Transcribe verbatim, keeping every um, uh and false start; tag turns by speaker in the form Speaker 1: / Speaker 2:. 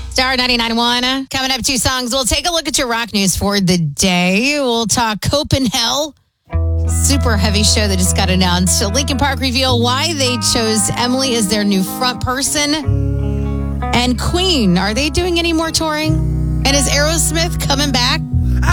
Speaker 1: Star ninety-nine point one. Coming up, two songs. We'll take a look at your rock news for the day. We'll talk Copenhagen. Super heavy show that just got announced. So Linkin Park reveal why they chose Emily as their new front person. And Queen, are they doing any more touring? And is Aerosmith coming back?